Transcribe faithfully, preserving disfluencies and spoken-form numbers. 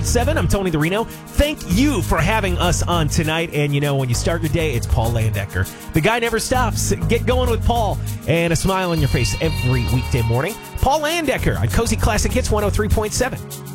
seven. I'm Tony the Reno. Thank you for having us on tonight. And, you know, when you start your day, it's Paul Landecker. The guy never stops. Get going with Paul and a smile on your face every weekday morning. Paul Landecker on Cozy Classic Hits one oh three point seven.